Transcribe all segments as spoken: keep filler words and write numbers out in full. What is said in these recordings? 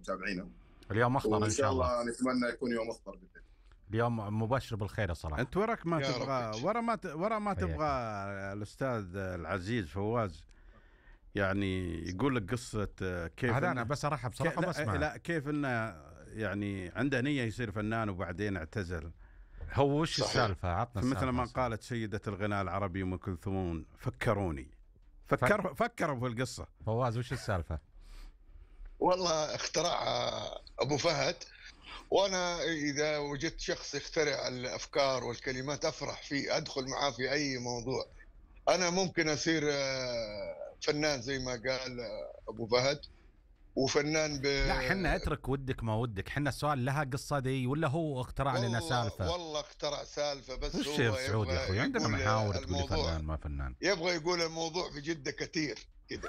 متابعينه. اليوم اخضر وان ان شاء الله. الله نتمنى يكون يوم اخضر بالليل. اليوم مبشر بالخير الصراحه. انت وراك ما تبغى ورا ما ت... ورا ما تبغى الاستاذ العزيز فواز يعني يقول لك قصه كيف هذا انا بس ارحب بصراحه لا بسمع. لا كيف انه يعني عنده نيه يصير فنان وبعدين اعتزل. هو وش السالفه؟ عطنا مثل ما قالت سيده الغناء العربي ام كلثوم فكروني. فكر ف... فكروا في القصه. فواز وش السالفه؟ والله اختراع ابو فهد، وانا اذا وجدت شخص يخترع الافكار والكلمات افرح فيه، ادخل معاه في اي موضوع. انا ممكن اصير فنان زي ما قال ابو فهد، وفنان ب... لا حنا اترك ودك ما ودك، حنا السؤال لها قصه دي ولا هو اخترع لنا سالفه؟ والله اخترع سالفه، بس وش هو سعودي يا اخوي عندنا محاور تقول فنان ما فنان، يبغى يقول الموضوع في جده كثير كده.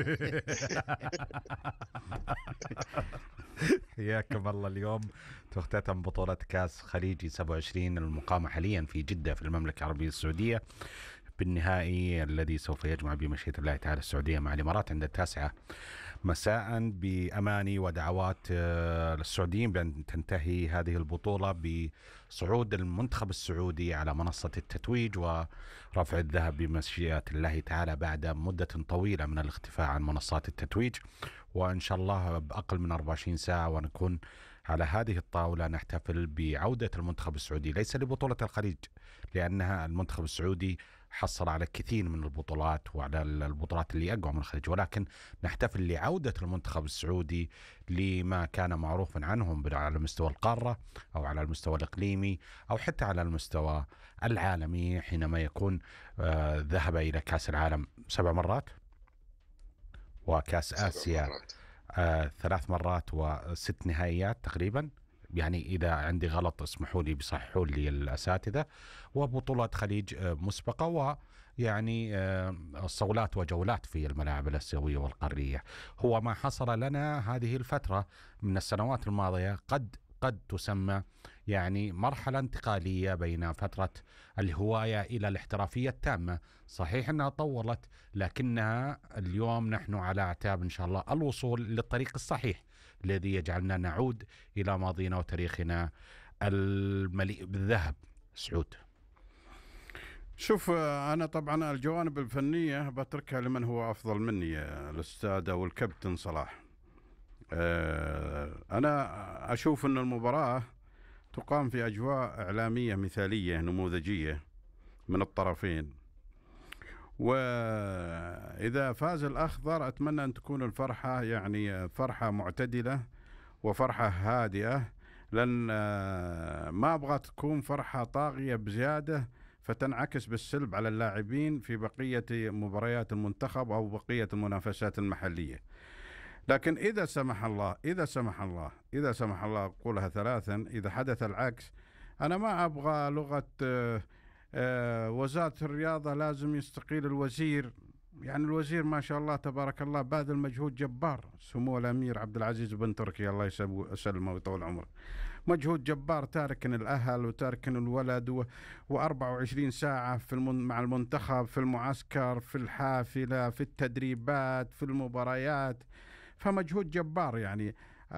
حياكم الله. اليوم تختتم بطولة كاس خليجي سبعة وعشرين المقامة حاليا في جدة في المملكة العربية السعودية، بالنهائي الذي سوف يجمع بمشيئة الله تعالى السعودية مع الإمارات عند التاسعة مساء، بأماني ودعوات للسعوديين بأن تنتهي هذه البطولة بصعود المنتخب السعودي على منصة التتويج ورفع الذهب بمشيئة الله تعالى بعد مدة طويلة من الاختفاء عن منصات التتويج، وإن شاء الله بأقل من أربع وعشرين ساعة ونكون على هذه الطاولة نحتفل بعودة المنتخب السعودي، ليس لبطولة الخليج لأنها المنتخب السعودي حصل على كثير من البطولات وعلى البطولات اللي أقوى من الخليج، ولكن نحتفل لعودة المنتخب السعودي لما كان معروفا عنهم على مستوى القارة أو على المستوى الإقليمي أو حتى على المستوى العالمي، حينما يكون آه ذهب إلى كأس العالم سبع مرات وكأس آسيا آه ثلاث مرات وست نهائيات تقريبا، يعني إذا عندي غلط اسمحوا لي بصححوا لي الأساتذة، وبطولات خليج مسبقة، ويعني صولات وجولات في الملاعب الآسيوية والقارية. هو ما حصل لنا هذه الفترة من السنوات الماضية قد قد تسمى يعني مرحلة انتقالية بين فترة الهواية إلى الاحترافية التامة. صحيح أنها طولت، لكنها اليوم نحن على أعتاب إن شاء الله الوصول للطريق الصحيح الذي يجعلنا نعود إلى ماضينا وتاريخنا المليء بالذهب. سعود، شوف أنا طبعا الجوانب الفنية بتركها لمن هو أفضل مني، الأستاذ أو الكابتن صلاح. أنا أشوف أن المباراة تقام في أجواء إعلامية مثالية نموذجية من الطرفين، وإذا فاز الأخضر أتمنى أن تكون الفرحة يعني فرحة معتدلة وفرحة هادئة، لأن ما أبغى تكون فرحة طاغية بزيادة فتنعكس بالسلب على اللاعبين في بقية مباريات المنتخب أو بقية المنافسات المحلية. لكن إذا سمح الله إذا سمح الله إذا سمح الله أقولها ثلاثا، إذا حدث العكس أنا ما أبغى لغة آه آه وزارة الرياضة لازم يستقيل الوزير. يعني الوزير ما شاء الله تبارك الله باذل مجهود جبار، سمو الأمير عبد العزيز بن تركي الله يسلمه ويطول عمره، مجهود جبار، تاركن الأهل وتاركن الولد وأربعة وعشرين ساعة في المن... مع المنتخب، في المعسكر، في الحافلة، في التدريبات، في المباريات، فمجهود جبار يعني.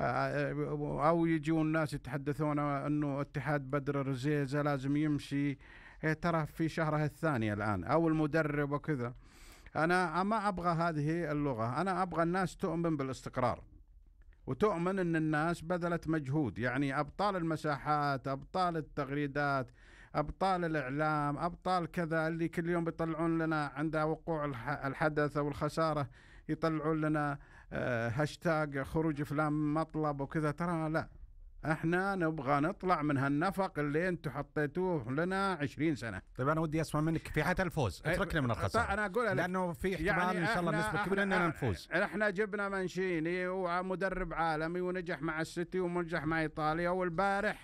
أو يجوا الناس يتحدثون أنه اتحاد بدر الرزيزة لازم يمشي، ترى في شهره الثاني الآن، أو المدرب وكذا. أنا ما أبغى هذه اللغة، أنا أبغى الناس تؤمن بالاستقرار وتؤمن أن الناس بذلت مجهود، يعني أبطال المساحات، أبطال التغريدات، أبطال الإعلام، أبطال كذا اللي كل يوم بيطلعون لنا عند وقوع الحدث أو الخسارة يطلعون لنا هاشتاج خروج فلان مطلب وكذا، ترى لا، احنا نبغى نطلع من هالنفق اللي انتم حطيتوه لنا عشرين سنة. طيب انا ودي اسمع منك في حالة الفوز، اتركنا من الخسارة. انا اقول لانه في احتمال يعني ان شاء الله نسبة كبيرة اننا نفوز. احنا جبنا منشيني ومدرب عالمي ونجح مع السيتي ونجح مع ايطاليا، والبارح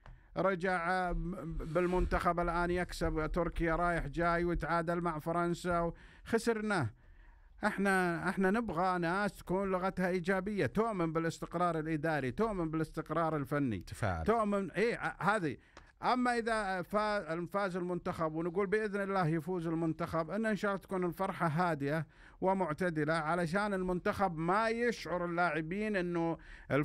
رجع بالمنتخب الان يكسب تركيا رايح جاي ويتعادل مع فرنسا وخسرناه. احنا احنا نبغى ناس تكون لغتها ايجابيه، تؤمن بالاستقرار الاداري، تؤمن بالاستقرار الفني، تفاعل. تؤمن ايه هذه. اما اذا فاز المنتخب ونقول باذن الله يفوز المنتخب، ان ان شاء الله تكون الفرحه هادئه ومعتدله علشان المنتخب ما يشعر اللاعبين انه